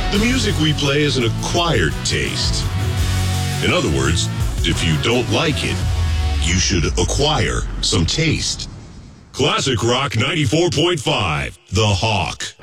The music we play is an acquired taste. In other words, if you don't like it, you should acquire some taste. Classic Rock 94.5, The Hawk.